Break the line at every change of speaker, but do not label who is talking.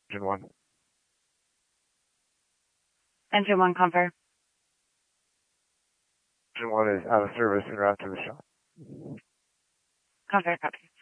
Engine 1.
Engine 1, confirm.
Engine 1 is out of service en route to the shop.
Confirm, copy.